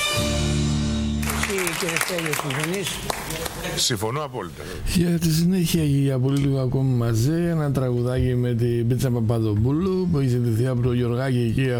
Εσύ κύριε Στέλιο, συμφωνείς? Συμφωνώ απόλυτα. Για τη συνέχεια, για πολύ λίγο ακόμη μαζί, ένα τραγουδάκι με την Πίτσα Παπαδοπούλου που έχει ζητηθεί από τον Γιωργάκη εκεί